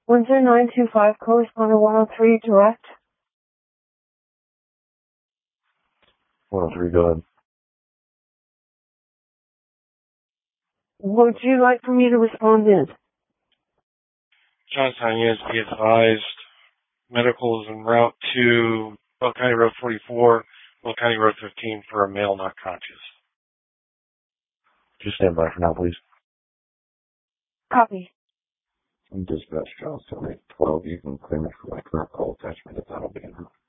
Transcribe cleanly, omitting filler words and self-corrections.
10925, correspondent 103, direct. 103, go ahead. Would you like for me to respond in? Johnstown units, be advised. Medical is en route to Will County Road 44, Will County Road 15 for a male not conscious. Just stand by for now, please. Copy. Dispatch Johnstown 812, you can claim it for my current call attachment if that'll be enough.